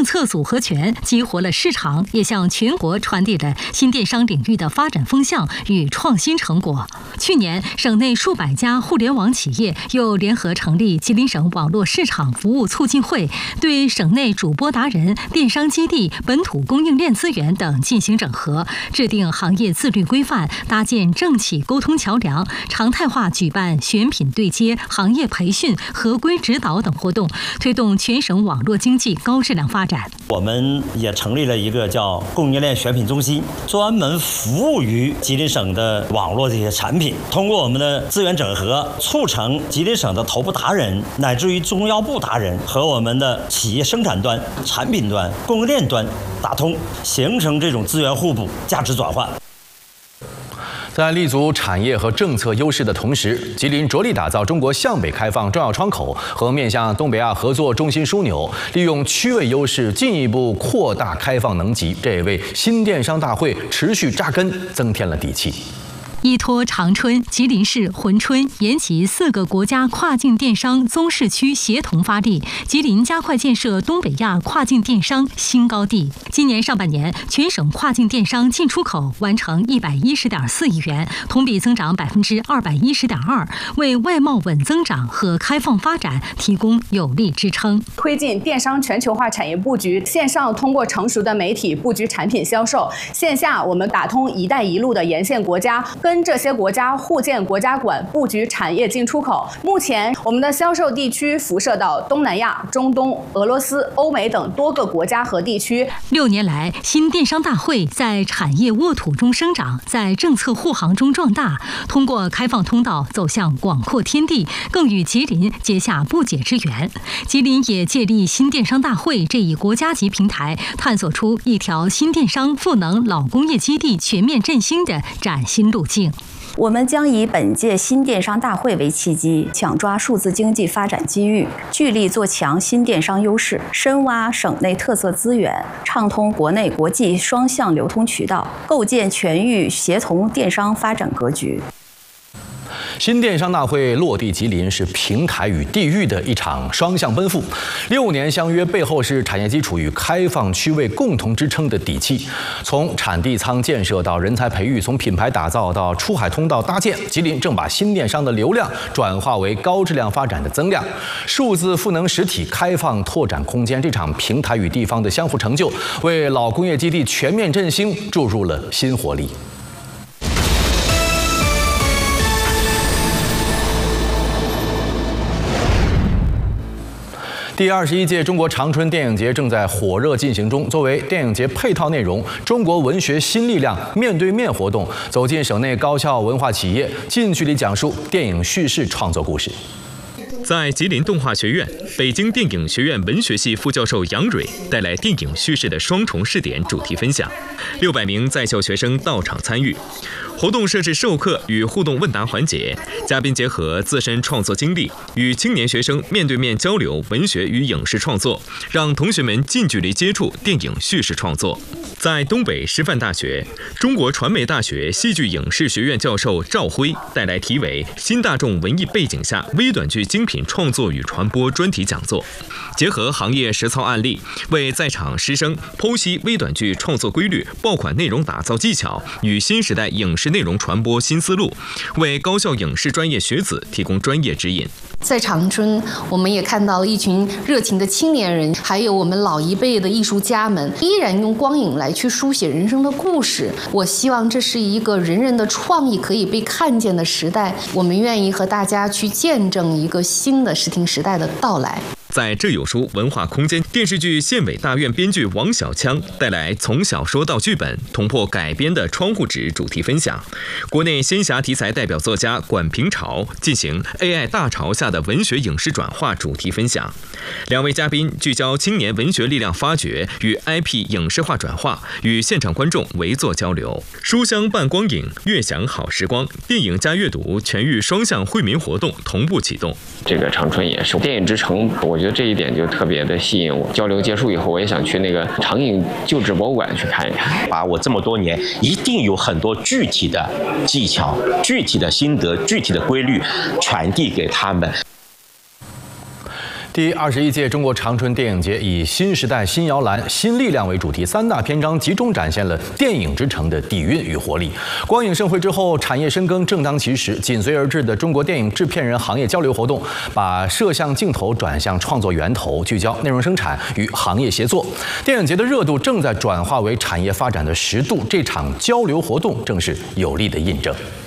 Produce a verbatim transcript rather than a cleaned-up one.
策组合拳激活了市场，也向全国传递了新电商领域的发展风向与创新成果。去年，省内数百家互联网企业又联合成立吉林省网络市场服务促进会，对省内主播达人、电商基地、本土供应链资源等进行整合，制定行业自律规范，搭建政企沟通桥梁，常态化举办选品对接、行业培训、合规指导等活动，推动全省网络经济高质量发展。 我们也成立了一个叫供应链选品中心，专门服务于吉林省的网络这些产品。通过我们的资源整合，促成吉林省的头部达人乃至于中腰部达人和我们的企业生产端、产品端、供应链端打通，形成这种资源互补、价值转换。 在立足产业和政策优势的同时，吉林着力打造中国向北开放重要窗口和面向东北亚合作中心枢纽，利用区位优势进一步扩大开放能级，这也为新电商大会持续扎根增添了底气。 依托长春、吉林市、珲春、延吉四个国家跨境电商综市区协同发力，吉林加快建设东北亚跨境电商新高地。今年上半年，全省跨境电商进出口完成一百一十点四亿元，同比增长百分之二百一十点二，为外贸稳增长和开放发展提供有力支撑。 推进电商全球化产业布局，线上通过成熟的媒体布局产品销售，线下我们打通“一带一路”的沿线国家，跟这些国家互建国家馆，布局产业进出口。目前，我们的销售地区辐射到东南亚、中东、俄罗斯、欧美等多个国家和地区。 六年来，新电商大会在产业沃土中生长，在政策护航中壮大，通过开放通道走向广阔天地，更与吉林结下不解之缘。吉林也借力新电商大会这一国家级平台，探索出一条新电商赋能老工业基地全面振兴的崭新路径。 我们将以本届新电商大会为契机，抢抓数字经济发展机遇，聚力做强新电商优势，深挖省内特色资源，畅通国内国际双向流通渠道，构建全域协同电商发展格局。 新电商大会落地吉林，是平台与地域的一场双向奔赴。六年相约背后是产业基础与开放区位共同支撑的底气。从产地仓建设到人才培育，从品牌打造到出海通道搭建，吉林正把新电商的流量转化为高质量发展的增量。数字赋能实体，开放拓展空间，这场平台与地方的相互成就，为老工业基地全面振兴注入了新活力。第二十一届中国长春电影节正在火热进行中。作为电影节配套内容，中国文学新力量面对面活动走进省内高校文化企业，近距离讲述电影叙事创作故事。 在吉林动画学院，北京电影学院文学系副教授杨蕊带来电影叙事的双重试点主题分享，六百名在校学生到场参与。活动设置授课与互动问答环节，嘉宾结合自身创作经历，与青年学生面对面交流文学与影视创作，让同学们近距离接触电影叙事创作。在东北师范大学，中国传媒大学戏剧影视学院教授赵辉带来题为《新大众文艺背景下微短剧精品创作与传播》专题讲座，结合行业实操案例，为在场师生剖析微短剧创作规律、爆款内容打造技巧与新时代影视内容传播新思路，为高校影视专业学子提供专业指引。 在长春，我们也看到了一群热情的青年人，还有我们老一辈的艺术家们，依然用光影来去书写人生的故事。我希望这是一个人人的创意可以被看见的时代，我们愿意和大家去见证一个新的视听时代的到来。 在这有书文化空间，电视剧《县委大院》编剧王小枪带来从小说到剧本捅破改编的窗户纸主题分享。国内仙侠题材代表作家管平潮进行 A I 大潮下的文学影视转化主题分享。两位嘉宾聚焦青年文学力量发掘与 I P 影视化转化，与现场观众围坐交流。书香伴光影，悦享好时光，电影加阅读全域双向惠民活动同步启动。 这个长春也是电影之城，我觉得这一点就特别的吸引我。交流结束以后，我也想去那个长影旧址博物馆去看一看。 把我这么多年一定有很多具体的技巧、具体的心得、具体的规律传递给他们。 第二十一届中国长春电影节以新时代、新摇篮、新力量为主题，三大篇章集中展现了电影之城的底蕴与活力。光影盛会之后，产业深耕正当其时，紧随而至的中国电影制片人行业交流活动，把摄像镜头转向创作源头，聚焦内容生产与行业协作。电影节的热度正在转化为产业发展的实度，这场交流活动正是有力的印证。